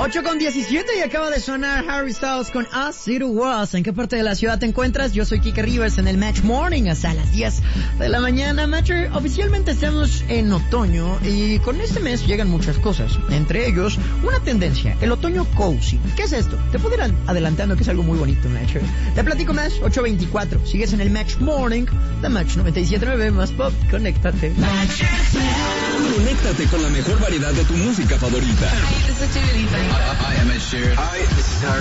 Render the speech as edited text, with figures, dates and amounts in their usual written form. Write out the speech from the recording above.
8:17 y acaba de sonar Harry Styles con As It Was. ¿En qué parte de la ciudad te encuentras? Yo soy Kike Rivers en el Match Morning hasta las 10 de la mañana. Matcher, oficialmente estamos en otoño y con este mes llegan muchas cosas. Entre ellos, una tendencia, el otoño cozy. ¿Qué es esto? Te puedo ir adelantando que es algo muy bonito, Matcher. Te platico más, 8:24. Sigues en el Match Morning, The Match 97.9 más pop. Conéctate. Conéctate con la mejor variedad de tu música favorita. Hi, this is Dua Lipa. I am Ed Sheeran. Hi, this is Harry